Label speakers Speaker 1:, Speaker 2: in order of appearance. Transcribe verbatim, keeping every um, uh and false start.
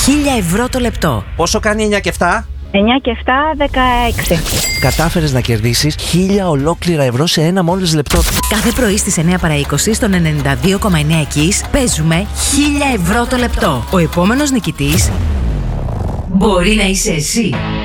Speaker 1: χίλια ευρώ το λεπτό.
Speaker 2: Πόσο κάνει εννιά και επτά?
Speaker 3: εννιά και επτά, δεκαέξι.
Speaker 2: Κατάφερες να κερδίσεις χίλια ολόκληρα ευρώ σε ένα μόλις λεπτό.
Speaker 1: Κάθε πρωί στις εννιά παρά είκοσι στον ενενήντα δύο κόμμα εννιά Kiss παίζουμε χίλια ευρώ το λεπτό. Ο επόμενος νικητής μπορεί να είσαι εσύ.